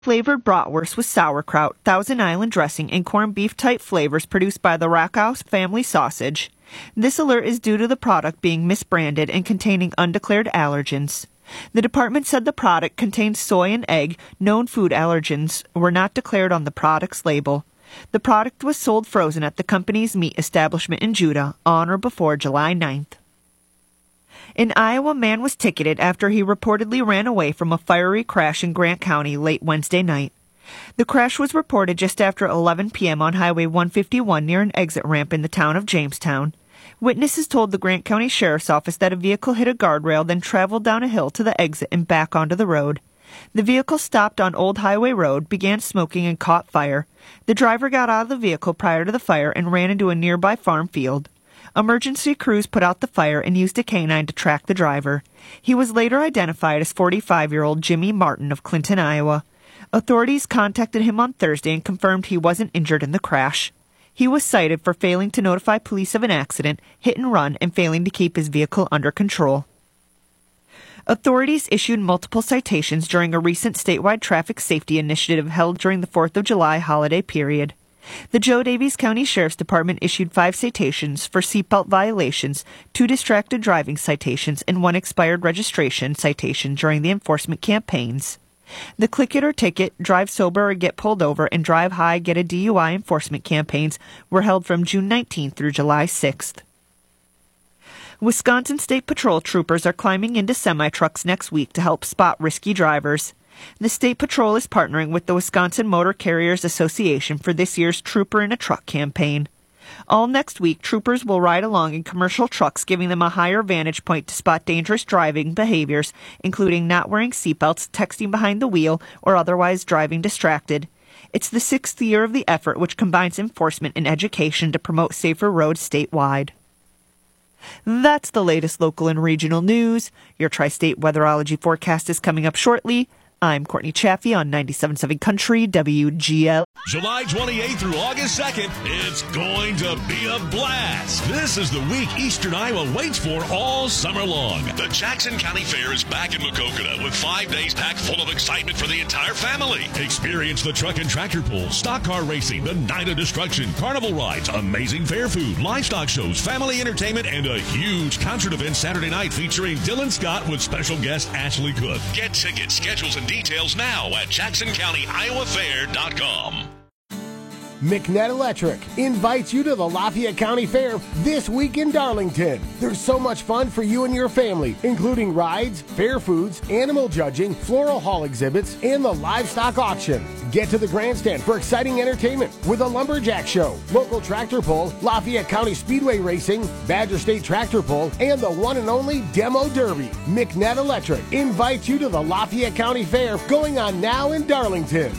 Flavored bratwurst with sauerkraut, Thousand Island dressing, and corned beef type flavors produced by the Rackhouse family sausage. This alert is due to the product being misbranded and containing undeclared allergens. The department said the product contains soy and egg. Known food allergens were not declared on the product's label. The product was sold frozen at the company's meat establishment in Judah on or before July 9th. In Iowa, a man was ticketed after he reportedly ran away from a fiery crash in Grant County late Wednesday night. The crash was reported just after 11 p.m. on Highway 151 near an exit ramp in the town of Jamestown. Witnesses told the Grant County Sheriff's Office that a vehicle hit a guardrail, then traveled down a hill to the exit and back onto the road. The vehicle stopped on Old Highway Road, began smoking, and caught fire. The driver got out of the vehicle prior to the fire and ran into a nearby farm field. Emergency crews put out the fire and used a canine to track the driver. He was later identified as 45-year-old Jimmy Martin of Clinton, Iowa. Authorities contacted him on Thursday and confirmed he wasn't injured in the crash. He was cited for failing to notify police of an accident, hit and run, and failing to keep his vehicle under control. Authorities issued multiple citations during a recent statewide traffic safety initiative held during the 4th of July holiday period. The Joe Daviess County Sheriff's Department issued 5 citations for seatbelt violations, 2 distracted driving citations, and 1 expired registration citation during the enforcement campaigns. The Click It or Ticket, Drive Sober or Get Pulled Over, and Drive High, Get a DUI enforcement campaigns were held from June 19th through July 6th. Wisconsin State Patrol troopers are climbing into semi-trucks next week to help spot risky drivers. The State Patrol is partnering with the Wisconsin Motor Carriers Association for this year's Trooper in a Truck campaign. All next week, troopers will ride along in commercial trucks, giving them a higher vantage point to spot dangerous driving behaviors, including not wearing seatbelts, texting behind the wheel, or otherwise driving distracted. It's the 6th year of the effort, which combines enforcement and education to promote safer roads statewide. That's the latest local and regional news. Your Tri-State Weatherology forecast is coming up shortly. I'm Courtney Chaffee on 97.7 Country WGL. July 28th through August 2nd, it's going to be a blast. This is the week Eastern Iowa waits for all summer long. The Jackson County Fair is back in Maquoketa with 5 days packed full of excitement for the entire family. Experience the truck and tractor pull, stock car racing, the Night of Destruction, carnival rides, amazing fair food, livestock shows, family entertainment, and a huge concert event Saturday night featuring Dylan Scott with special guest Ashley Cook. Get tickets, schedules, and details now at JacksonCountyIowaFair.com. McNett Electric invites you to the Lafayette County Fair this week in Darlington. There's so much fun for you and your family, including rides, fair foods, animal judging, floral hall exhibits, and the livestock auction. Get to the grandstand for exciting entertainment with a lumberjack show, local tractor pull, Lafayette County Speedway Racing, Badger State Tractor Pull, and the one and only Demo Derby. McNett Electric invites you to the Lafayette County Fair going on now in Darlington.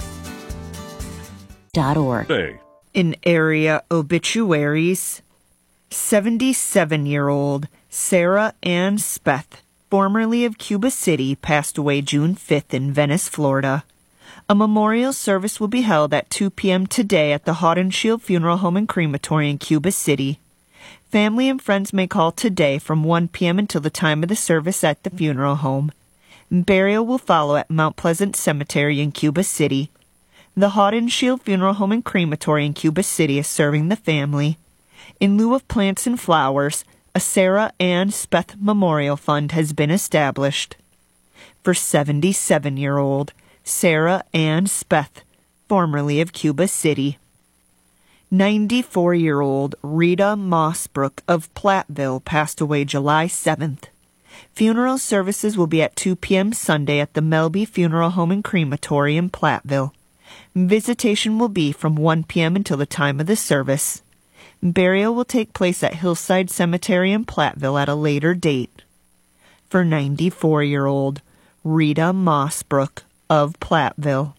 Hey. In area obituaries, 77-year-old Sarah Ann Speth, formerly of Cuba City, passed away June 5th in Venice, Florida. A memorial service will be held at 2 p.m. today at the Haudenschild Funeral Home and Crematory in Cuba City. Family and friends may call today from 1 p.m. until the time of the service at the funeral home. Burial will follow at Mount Pleasant Cemetery in Cuba City. The Haudenschild Funeral Home and Crematory in Cuba City is serving the family. In lieu of plants and flowers, a Sarah Ann Speth Memorial Fund has been established. For 77-year-old Sarah Ann Speth, formerly of Cuba City. 94-year-old Rita Mossbrook of Platteville passed away July 7th. Funeral services will be at 2 p.m. Sunday at the Melby Funeral Home and Crematory in Platteville. Visitation will be from 1 p.m. until the time of the service. Burial will take place at Hillside Cemetery in Platteville at a later date. For 94-year-old Rita Mossbrook of Platteville.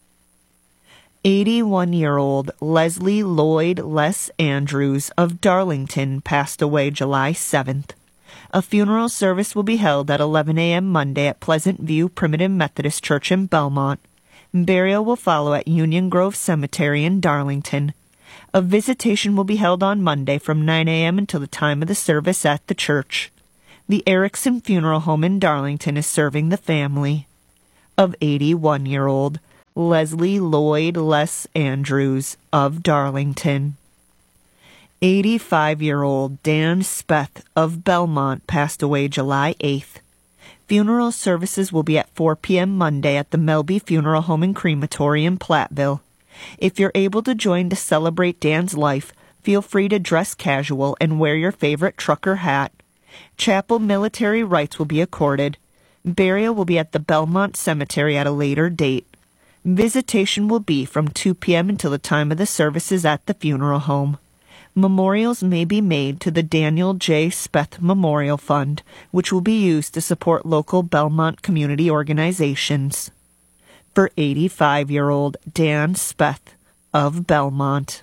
81-year-old Leslie Lloyd Les Andrews of Darlington passed away July 7th. A funeral service will be held at 11 a.m. Monday at Pleasant View Primitive Methodist Church in Belmont. Burial will follow at Union Grove Cemetery in Darlington. A visitation will be held on Monday from 9 a.m. until the time of the service at the church. The Erickson Funeral Home in Darlington is serving the family. Of 81-year-old Leslie Lloyd Les Andrews of Darlington. 85-year-old Dan Speth of Belmont passed away July 8th. Funeral services will be at 4 p.m. Monday at the Melby Funeral Home and Crematory in Platteville. If you're able to join to celebrate Dan's life, feel free to dress casual and wear your favorite trucker hat. Chapel military rites will be accorded. Burial will be at the Belmont Cemetery at a later date. Visitation will be from 2 p.m. until the time of the services at the funeral home. Memorials may be made to the Daniel J. Speth Memorial Fund, which will be used to support local Belmont community organizations. For 85-year-old Dan Speth of Belmont.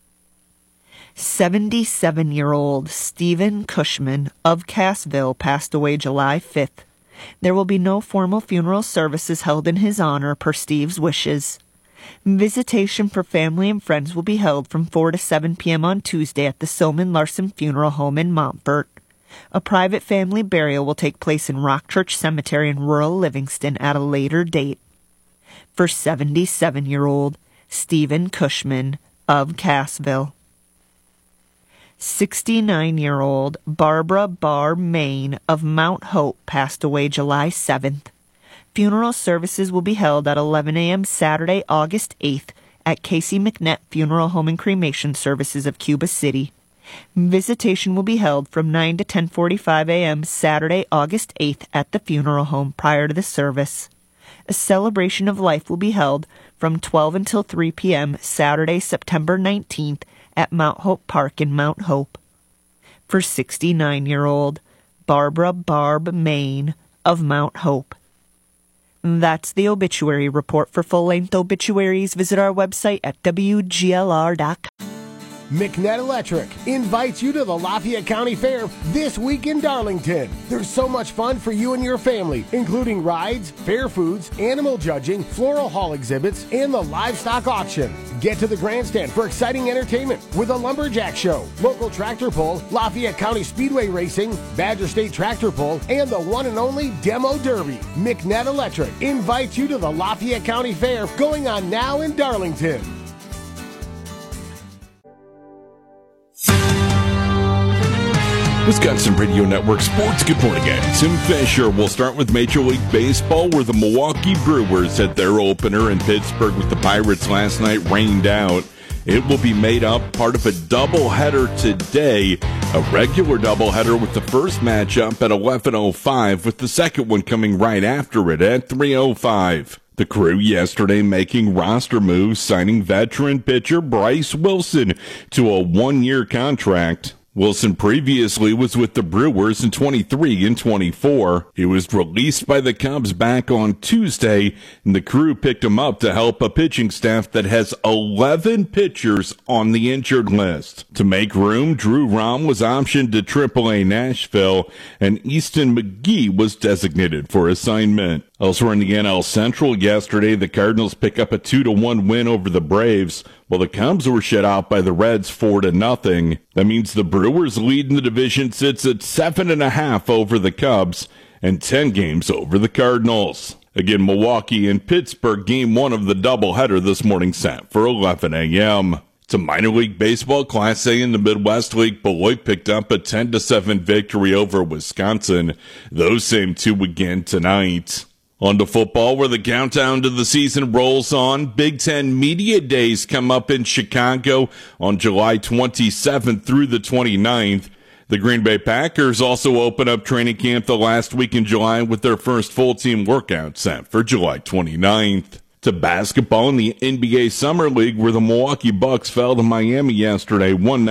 77-year-old Stephen Cushman of Cassville passed away July 5th. There will be no formal funeral services held in his honor per Steve's wishes. Visitation for family and friends will be held from 4 to 7 p.m. on Tuesday at the Silman Larson Funeral Home in Montfort. A private family burial will take place in Rock Church Cemetery in rural Livingston at a later date. For 77-year-old Stephen Cushman of Cassville. 69-year-old Barbara Barr Main of Mount Hope passed away July 7th. Funeral services will be held at 11 a.m. Saturday, August 8th at Casey McNett Funeral Home and Cremation Services of Cuba City. Visitation will be held from 9 to 10:45 a.m. Saturday, August 8th at the funeral home prior to the service. A celebration of life will be held from 12 until 3 p.m. Saturday, September 19th at Mount Hope Park in Mount Hope. For 69-year-old Barbara Barb Main of Mount Hope. That's the obituary report. For full-length obituaries, visit our website at WGLR.com. McNett Electric invites you to the Lafayette County Fair this week in Darlington. There's so much fun for you and your family, including rides, fair foods, animal judging, floral hall exhibits, and the livestock auction. Get to the grandstand for exciting entertainment with a lumberjack show, local tractor pull, Lafayette County Speedway Racing, Badger State Tractor Pull, and the one and only Demo Derby. McNett Electric invites you to the Lafayette County Fair going on now in Darlington. Wisconsin Radio Network Sports. Good morning, guys. Tim Fisher. We'll start with Major League Baseball, where the Milwaukee Brewers had their opener in Pittsburgh with the Pirates last night rained out. It will be made up part of a doubleheader today, a regular doubleheader with the first matchup at 11:05, with the second one coming right after it at 3:05. The Crew yesterday making roster moves, signing veteran pitcher Bryce Wilson to a one-year contract. Wilson previously was with the Brewers in 23 and 24. He was released by the Cubs back on Tuesday, and the Crew picked him up to help a pitching staff that has 11 pitchers on the injured list. To make room, Drew Rom was optioned to AAA Nashville, and Easton McGee was designated for assignment. Elsewhere in the NL Central yesterday, the Cardinals pick up a 2-1 win over the Braves, while the Cubs were shut out by the Reds 4-0. That means the Brewers' lead in the division sits at 7.5 over the Cubs and 10 games over the Cardinals. Again, Milwaukee and Pittsburgh, game one of the doubleheader this morning set for 11 a.m. It's a minor league baseball Class A in the Midwest League. Beloit picked up a 10-7 victory over Wisconsin. Those same two again tonight. On to football, where the countdown to the season rolls on. Big Ten Media Days come up in Chicago on July 27th through the 29th. The Green Bay Packers also open up training camp the last week in July with their first full-team workout set for July 29th. To basketball in the NBA Summer League, where the Milwaukee Bucks fell to Miami yesterday,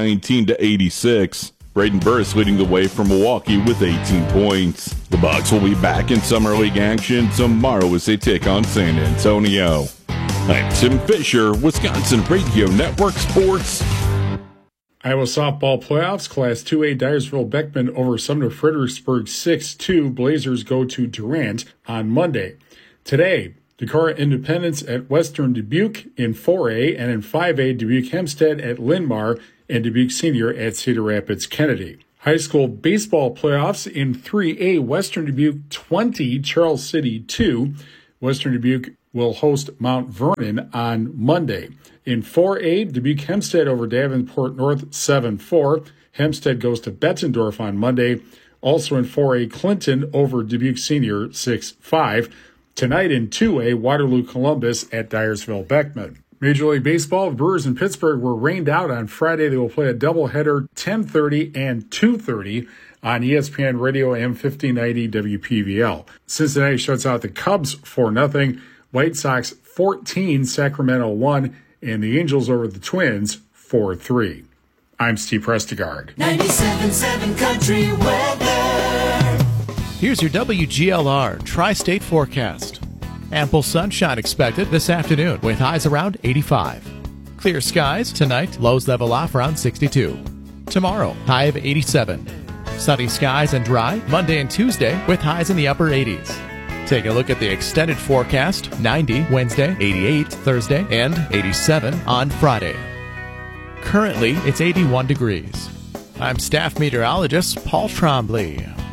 119-86. Braden Burris leading the way for Milwaukee with 18 points. The Bucks will be back in Summer League action tomorrow as they take on San Antonio. I'm Tim Fisher, Wisconsin Radio Network Sports. Iowa softball playoffs, Class 2A, Dyersville Beckman over Sumner Fredericksburg 6-2. Blazers go to Durant on Monday. Today, Decorah Independence at Western Dubuque in 4A, and in 5A, Dubuque Hempstead at Linn-Mar, and Dubuque Senior at Cedar Rapids Kennedy. High school baseball playoffs in 3A, Western Dubuque 20, Charles City 2. Western Dubuque will host Mount Vernon on Monday. In 4A, Dubuque Hempstead over Davenport North 7-4. Hempstead goes to Bettendorf on Monday. Also in 4A, Clinton over Dubuque Senior 6-5. Tonight in 2A, Waterloo Columbus at Dyersville Beckman. Major League Baseball, the Brewers in Pittsburgh were rained out on Friday. They will play a doubleheader 10:30 and 2:30 on ESPN Radio AM 1590 WPVL. Cincinnati shuts out the Cubs 4-0. White Sox 14, Sacramento 1, and the Angels over the Twins 4-3. I'm Steve Prestegard. 97.7 Country Weather. Here's your WGLR Tri-State forecast. Ample sunshine expected this afternoon with highs around 85. Clear skies tonight, lows level off around 62. Tomorrow, high of 87. Sunny skies and dry Monday and Tuesday with highs in the upper 80s. Take a look at the extended forecast. 90 Wednesday, 88 Thursday, and 87 on Friday. Currently, it's 81 degrees. I'm staff meteorologist Paul Trombley.